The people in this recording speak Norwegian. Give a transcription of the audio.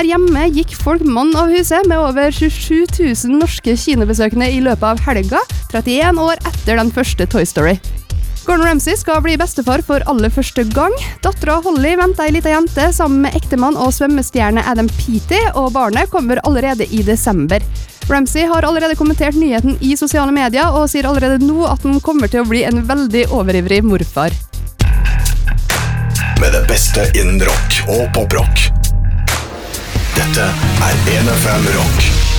her hjemme gikk folk mann av huset med over 27 000 norske kinobesøkende i løpet av helga, 31 år etter den første Toy Story. Gordon Ramsay skal bli bestefar for aller første gang. Datteren Holly venter en liten jente sammen med ektemann og svømmestjerne Adam Peaty, og barnet kommer allerede i desember. Ramsay har allerede kommentert nyheten i sosiale medier og sier allerede nå at han kommer til å bli en veldig overivrig morfar. Med det beste innen rock og poprock. Dette er 1FM Rock.